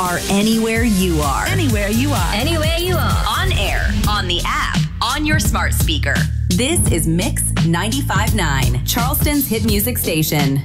are anywhere you are. Anywhere you are. Anywhere you are. On air, on the app, on your smart speaker. This is Mix 95.9, Charleston's hit music station.